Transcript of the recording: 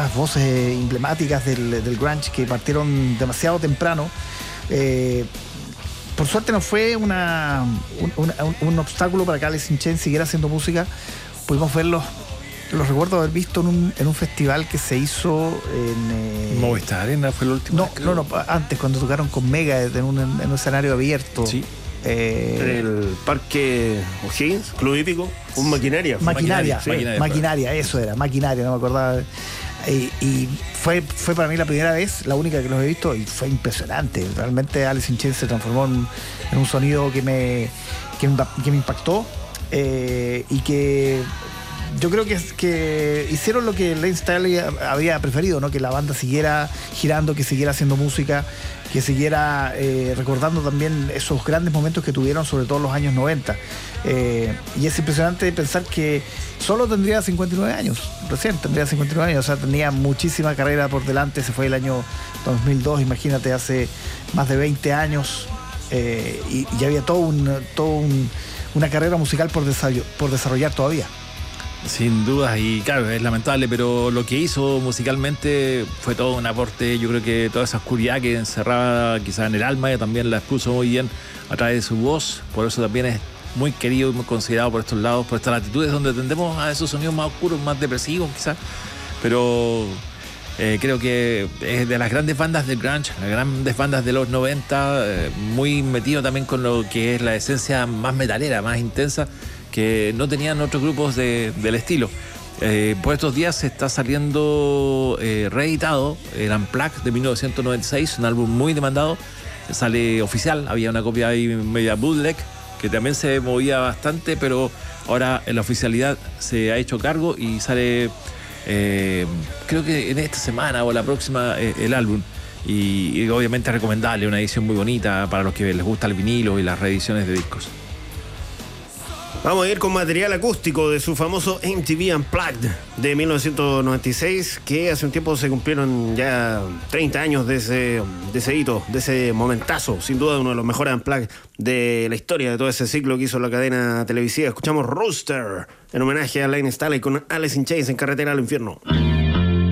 estas voces emblemáticas del grunge que partieron demasiado temprano. Por suerte no fue un obstáculo para que Alice in Chains siguiera haciendo música. Pudimos verlos. Los recuerdo haber visto en un festival que se hizo en... Movistar Arena fue el último. No, antes, cuando tocaron con Mega en un escenario abierto. Sí. En el Parque O'Higgins, Club Hípico, Maquinaria, eso era, Maquinaria, no me acordaba. Y fue para mí la primera vez, la única que los he visto, y fue impresionante. Realmente Alice in Chains se transformó en un sonido que me impactó, y que yo creo que hicieron lo que Lane Staley habría preferido, ¿no? Que la banda siguiera girando, que siguiera haciendo música, que siguiera recordando también esos grandes momentos que tuvieron, sobre todo en los años 90. Y es impresionante pensar que solo tendría 59 años, recién tendría 59 años, o sea, tenía muchísima carrera por delante. Se fue el año 2002, imagínate, hace más de 20 años, y había una carrera musical por desarrollar todavía. Sin dudas, y claro, es lamentable, pero lo que hizo musicalmente fue todo un aporte. Yo creo que toda esa oscuridad que encerraba quizás en el alma, también la expuso muy bien a través de su voz. Por eso también es muy querido y muy considerado por estos lados, por estas latitudes donde tendemos a esos sonidos más oscuros, más depresivos quizás. Pero creo que es de las grandes bandas del grunge, las grandes bandas de los 90, muy metido también con lo que es la esencia más metalera, más intensa, que no tenían otros grupos del estilo. Por estos días se está saliendo reeditado el Unplugged de 1996, un álbum muy demandado. Sale oficial, había una copia ahí media bootleg que también se movía bastante, pero ahora en la oficialidad se ha hecho cargo y sale creo que en esta semana o la próxima el álbum. Y obviamente recomendable, una edición muy bonita para los que les gusta el vinilo y las reediciones de discos. Vamos a ir con material acústico de su famoso MTV Unplugged de 1996, que hace un tiempo se cumplieron ya 30 años de ese hito, de ese momentazo. Sin duda uno de los mejores Unplugged de la historia de todo ese ciclo que hizo la cadena televisiva. Escuchamos Rooster en homenaje a Lane Staley con Alice in Chains en Carretera al Infierno.